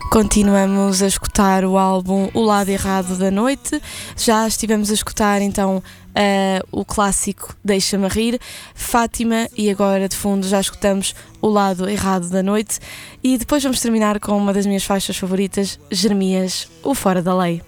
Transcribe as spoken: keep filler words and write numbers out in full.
Continuamos a escutar o álbum O Lado Errado da Noite. Já estivemos a escutar então uh, o clássico Deixa-me Rir, Fátima, e agora de fundo já escutamos O Lado Errado da Noite. E depois vamos terminar com uma das minhas faixas favoritas, Jeremias, o Fora da Lei.